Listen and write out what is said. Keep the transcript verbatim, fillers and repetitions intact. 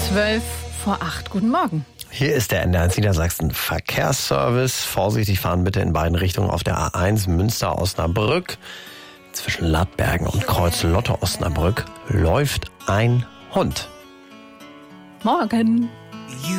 Zwölf vor acht. Guten Morgen. Hier ist der N D R eins Niedersachsen Verkehrsservice. Vorsichtig fahren bitte in beiden Richtungen auf der A eins Münster-Osnabrück. Zwischen Lattbergen und Kreuz-Lotte-Osnabrück läuft ein Hund. Morgen.